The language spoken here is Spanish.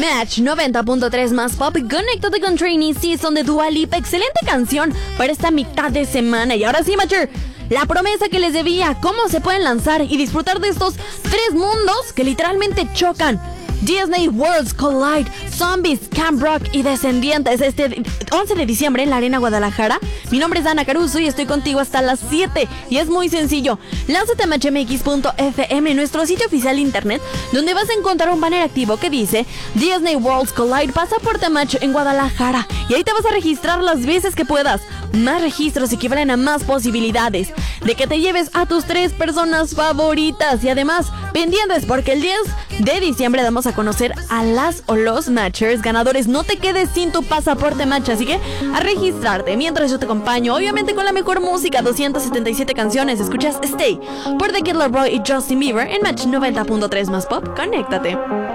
Match 90.3 más pop, conéctate con Training Season de Dua Lipa. Excelente canción para esta mitad de semana. Y ahora sí, Matcher, la promesa que les debía, cómo se pueden lanzar y disfrutar de estos tres mundos que literalmente chocan. Disney Worlds Collide, Zombies, Camp Rock y Descendientes este 11 de diciembre en la Arena Guadalajara. Mi nombre es Ana Caruso y estoy contigo hasta las 7 y es muy sencillo. Lánzate a matchmx.fm, nuestro sitio oficial de internet, donde vas a encontrar un banner activo que dice Disney Worlds Collide Pasaporte Match en Guadalajara, y ahí te vas a registrar las veces que puedas. Más registros equivalen a más posibilidades de que te lleves a tus tres personas favoritas. Y además, pendientes porque el 10 de diciembre damos a conocer a las o los matchers ganadores. No te quedes sin tu pasaporte match, así que a registrarte. Mientras yo te acompaño, obviamente con la mejor música, 277 canciones. Escuchas Stay por The Kid Laroi y Justin Bieber en Match 90.3 más pop. Conéctate.